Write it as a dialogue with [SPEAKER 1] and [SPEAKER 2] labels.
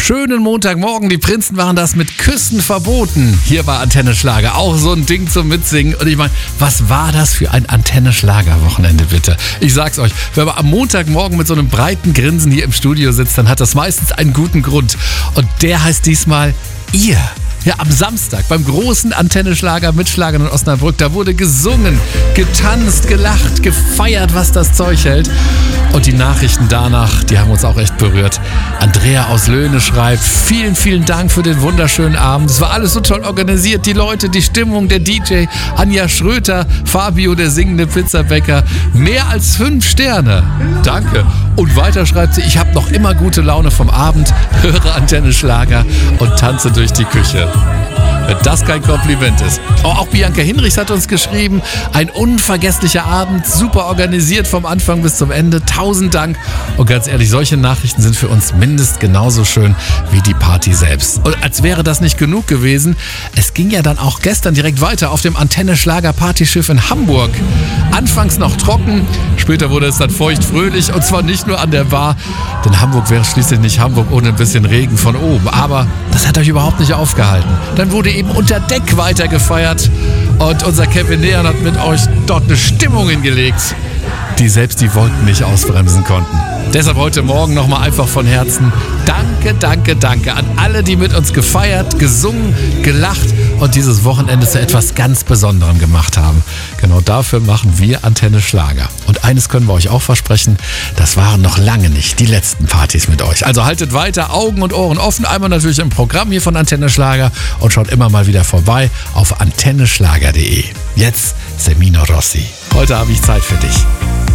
[SPEAKER 1] Schönen Montagmorgen, die Prinzen waren das mit Küssen verboten. Hier bei Antenne Schlager, auch so ein Ding zum Mitsingen. Und ich meine, was war das für ein Antenne Schlager-Wochenende, bitte? Ich sag's euch, wenn man am Montagmorgen mit so einem breiten Grinsen hier im Studio sitzt, dann hat das meistens einen guten Grund. Und der heißt diesmal ihr. Ja, am Samstag beim großen Antenne Schlager mit Schlagern in Osnabrück, da wurde gesungen, getanzt, gelacht, gefeiert, was das Zeug hält. Und die Nachrichten danach, die haben uns auch echt berührt. Andrea aus Löhne schreibt, vielen, vielen Dank für den wunderschönen Abend. Es war alles so toll organisiert, die Leute, die Stimmung, der DJ, Anja Schröter, Fabio, der singende Pizzabäcker. Mehr als 5 Sterne. Danke. Und weiter schreibt sie, ich habe noch immer gute Laune vom Abend, höre Antenne Schlager und tanze durch die Küche. Wenn das kein Kompliment ist. Auch Bianca Hinrichs hat uns geschrieben, ein unvergesslicher Abend, super organisiert vom Anfang bis zum Ende. 1000 Dank. Und ganz ehrlich, solche Nachrichten sind für uns mindestens genauso schön wie die Party selbst. Und als wäre das nicht genug gewesen, es ging ja dann auch gestern direkt weiter auf dem Antenne Schlager Partyschiff in Hamburg. Anfangs noch trocken, später wurde es dann feucht-fröhlich und zwar nicht nur an der Bar, denn Hamburg wäre schließlich nicht Hamburg ohne ein bisschen Regen von oben. Aber das hat euch überhaupt nicht aufgehalten. Dann wurde eben unter Deck weiter gefeiert und unser Kevin Nehan hat mit euch dort eine Stimmung hingelegt, die selbst die Wolken nicht ausbremsen konnten. Deshalb heute Morgen nochmal einfach von Herzen danke, danke, danke an alle, die mit uns gefeiert, gesungen, gelacht und dieses Wochenende zu etwas ganz Besonderem gemacht haben. Genau dafür machen wir Antenne Schlager. Und eines können wir euch auch versprechen, das waren noch lange nicht die letzten Partys mit euch. Also haltet weiter Augen und Ohren offen, einmal natürlich im Programm hier von Antenne Schlager und schaut immer mal wieder vorbei auf antenneschlager.de. Jetzt Semino Rossi. Heute habe ich Zeit für dich.